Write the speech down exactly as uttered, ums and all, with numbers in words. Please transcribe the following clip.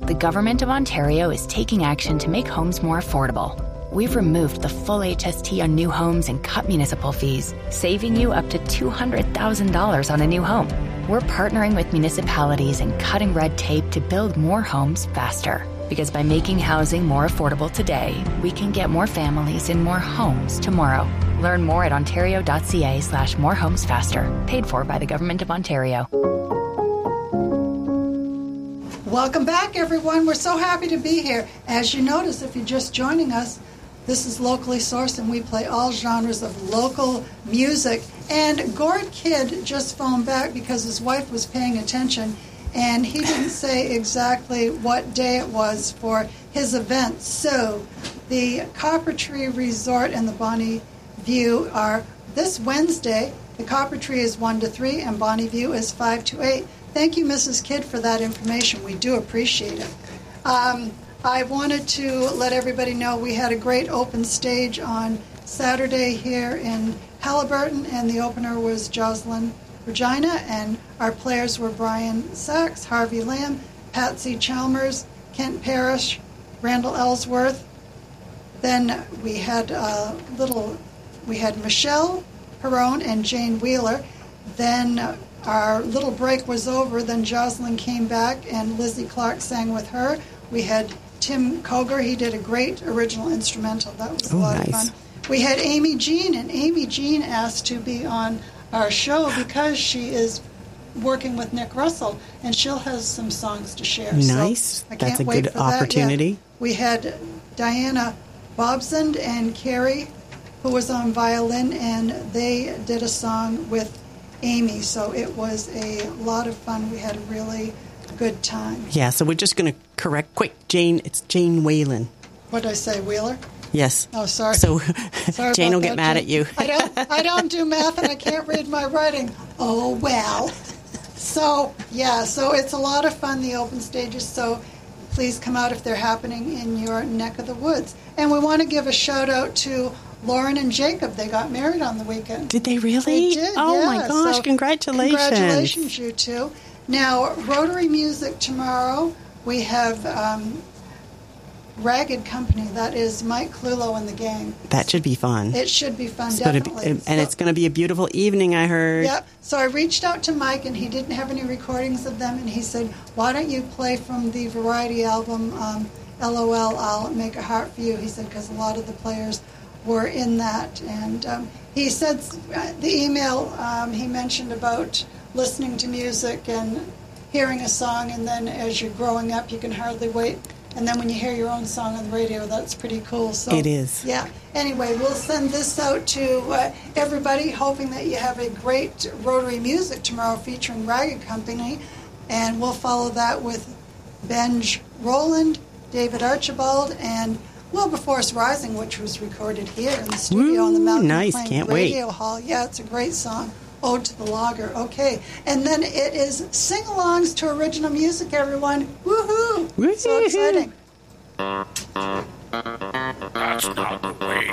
The Government of Ontario is taking action to make homes more affordable. We've removed the full H S T on new homes and cut municipal fees, saving you up to two hundred thousand dollars on a new home. We're partnering with municipalities and cutting red tape to build more homes faster. Because by making housing more affordable today, we can get more families in more homes tomorrow. Learn more at ontario.ca slash more homes faster. Paid for by the Government of Ontario. Welcome back, everyone. We're so happy to be here. As you notice, if you're just joining us, this is Locally Sourced, and we play all genres of local music. And Gord Kidd just phoned back because his wife was paying attention, and he didn't say exactly what day it was for his event. So the Copper Tree Resort and the Bonnie View are this Wednesday. The Copper Tree is one to three, and Bonnie View is five to eight. Thank you, Missus Kidd, for that information. We do appreciate it. Um, I wanted to let everybody know we had a great open stage on Saturday here in Haliburton, and the opener was Jocelyn Regina, and our players were Brian Sachs, Harvey Lamb, Patsy Chalmers, Kent Parrish, Randall Ellsworth. Then we had a little, we had Michelle Perrone and Jane Wheeler. Then our little break was over. Then Jocelyn came back, and Lizzie Clark sang with her. We had Tim Koger. He did a great original instrumental. That was a oh, lot nice. of fun. We had Amy Jean, and Amy Jean asked to be on our show because she is working with Nick Russell, and she'll have some songs to share. Nice. So I That's can't a wait good for that. opportunity. Yeah. We had Diana Bobson and Carrie, who was on violin, and they did a song with Amy, so it was a lot of fun. We had a really good time. Yeah, so we're just going to correct quick. Jane, it's Jane Whalen. What did I say, Wheeler? Yes. Oh, sorry. So sorry Jane will that, get mad Jane. at you. I don't I don't do math, and I can't read my writing. Oh, well. So, yeah, so it's a lot of fun, the open stages, so please come out if they're happening in your neck of the woods. And we want to give a shout-out to Lauren and Jacob. They got married on the weekend. Did they really? They did, oh, yeah. my gosh, So congratulations. Congratulations, you two. Now, Rotary Music tomorrow, we have um, Ragged Company. That is Mike Clulo and the gang. That should be fun. It should be fun, It's definitely. gonna be, and So- it's going to be a beautiful evening, I heard. Yep. So I reached out to Mike, and he didn't have any recordings of them, and he said, why don't you play from the Variety album, um, LOL, I'll Make a Heart for You, he said, because a lot of the players were in that. And um, he said, uh, the email um, he mentioned about listening to music and hearing a song, and then as you're growing up, you can hardly wait. And then when you hear your own song on the radio, that's pretty cool. So It is. Yeah. Anyway, we'll send this out to uh, everybody, hoping that you have a great Rotary Music tomorrow featuring Ragged Company. And we'll follow that with Benj Roland, David Archibald, and Wilberforce Rising, which was recorded here in the studio Woo, on the Mountain nice. Plain Can't wait. Radio Hall. Yeah, it's a great song. Ode to the Logger. Okay. And then it is sing-alongs to original music, everyone. Woohoo! Woo-hoo. So exciting. That's not the way